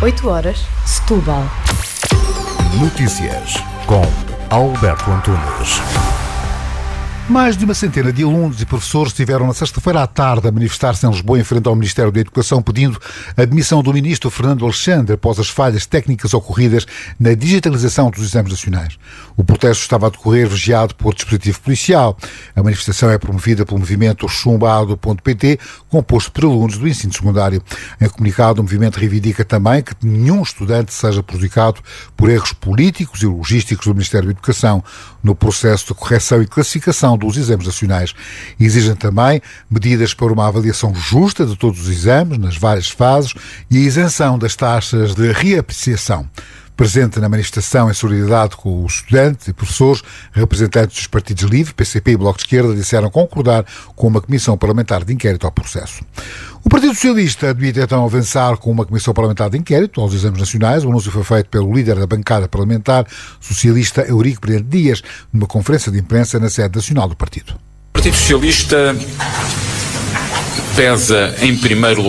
8 horas, Setúbal. Notícias com Alberto Antunes. Mais de uma centena de alunos e professores estiveram na sexta-feira à tarde a manifestar-se em Lisboa em frente ao Ministério da Educação pedindo a demissão do ministro Fernando Alexandre após as falhas técnicas ocorridas na digitalização dos exames nacionais. O protesto estava a decorrer vigiado por dispositivo policial. A manifestação é promovida pelo movimento chumbado.pt, composto por alunos do ensino secundário. Em comunicado, o movimento reivindica também que nenhum estudante seja prejudicado por erros políticos e logísticos do Ministério da Educação no processo de correção e classificação dos exames nacionais. Exigem também medidas para uma avaliação justa de todos os exames, nas várias fases, e a isenção das taxas de reapreciação. Presente na manifestação em solidariedade com os estudantes e professores, representantes dos partidos LIVRE, PCP e Bloco de Esquerda disseram concordar com uma comissão parlamentar de inquérito ao processo. O Partido Socialista devia então avançar com uma comissão parlamentar de inquérito aos exames nacionais. O anúncio foi feito pelo líder da bancada parlamentar socialista, Eurico Brilhante Dias, numa conferência de imprensa na sede nacional do partido. O Partido Socialista pesa, em primeiro